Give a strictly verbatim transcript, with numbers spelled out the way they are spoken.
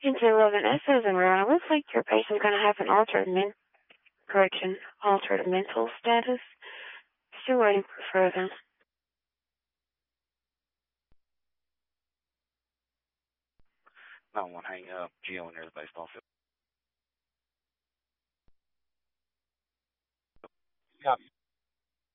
Agency eleven S isn't around. It looks like your patient's going to have an altered men correction, altered mental status. Still waiting for further. nine one, hang up. Geo near the baseball field. Copy.